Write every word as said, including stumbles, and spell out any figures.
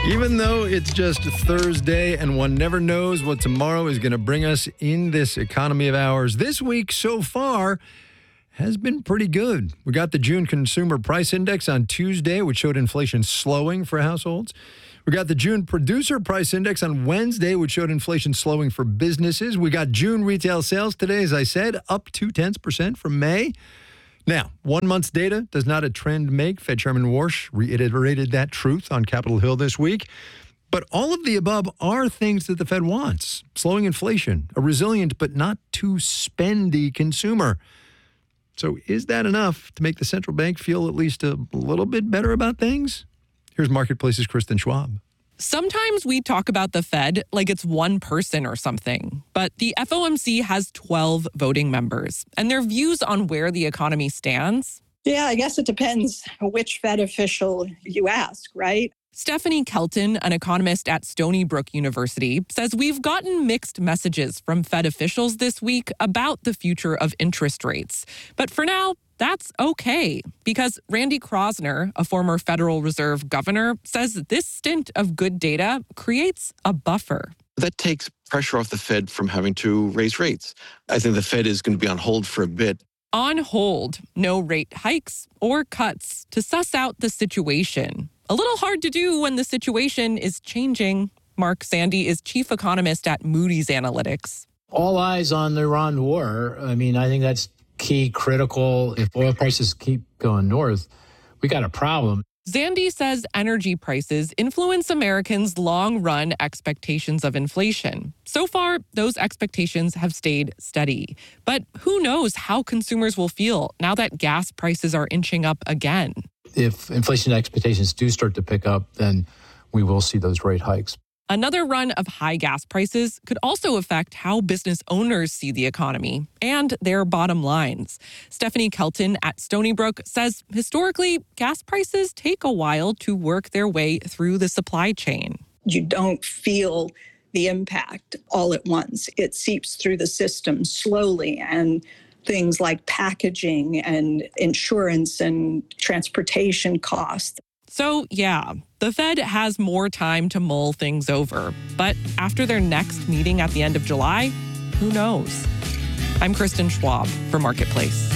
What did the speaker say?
Even though it's just Thursday and one never knows what tomorrow is going to bring us in this economy of ours, this week so far has been pretty good. We got the June Consumer Price Index on Tuesday, which showed inflation slowing for households. We got the June Producer Price Index on Wednesday, which showed inflation slowing for businesses. We got June retail sales today, as I said, up two-tenths percent from May. Now, one month's data does not a trend make. Fed Chairman Warsh reiterated that truth on Capitol Hill this week. But all of the above are things that the Fed wants. Slowing inflation, a resilient but not too spendy consumer. So is that enough to make the central bank feel at least a little bit better about things? Here's Marketplace's Kristen Schwab. Sometimes we talk about the Fed like it's one person or something, but the F O M C has twelve voting members, and their views on where the economy stands. Yeah, I guess it depends which Fed official you ask, right? Stephanie Kelton, an economist at Stony Brook University, says we've gotten mixed messages from Fed officials this week about the future of interest rates. But for now, that's okay, because Randy Kroszner, a former Federal Reserve governor, says this stint of good data creates a buffer. That takes pressure off the Fed from having to raise rates. I think the Fed is going to be on hold for a bit. On hold, no rate hikes or cuts to suss out the situation. A little hard to do when the situation is changing. Mark Sandy is chief economist at Moody's Analytics. All eyes on the Iran war. I mean, I think that's key, critical. If oil prices keep going north, we got a problem. Zandy says energy prices influence Americans' long-run expectations of inflation. So far, those expectations have stayed steady. But who knows how consumers will feel now that gas prices are inching up again? If inflation expectations do start to pick up, then we will see those rate hikes. Another run of high gas prices could also affect how business owners see the economy and their bottom lines. Stephanie Kelton at Stony Brook says historically, gas prices take a while to work their way through the supply chain. You don't feel the impact all at once. It seeps through the system slowly, and things like packaging and insurance and transportation costs. So, yeah, the Fed has more time to mull things over. But after their next meeting at the end of July, who knows? I'm Kristen Schwab for Marketplace.